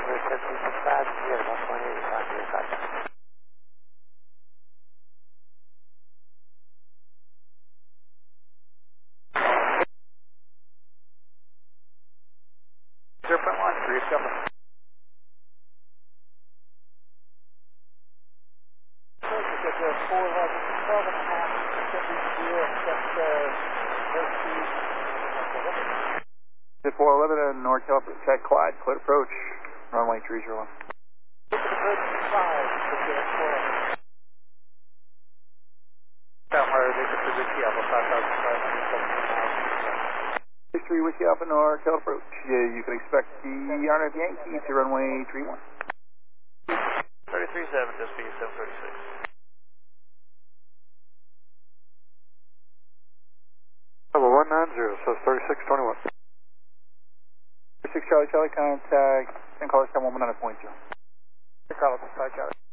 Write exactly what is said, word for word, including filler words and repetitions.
runway seventeen six five, clear at one point eight five, clear contact. Zero point one, three seven. four eleven, twelve and a half, except four eleven and North California, check Clyde, clear approach, runway three zero one. three Whiskey Alpha North Cal approach. Yeah, you can expect the R F Yankee to runway three one. thirty-three seven, just be seven thirty-six. Level one nine zero, so it's thirty-six twenty-one. thirty-six Charlie Charlie, contact, and call us one one nine point two. Carlos, Charlie Charlie.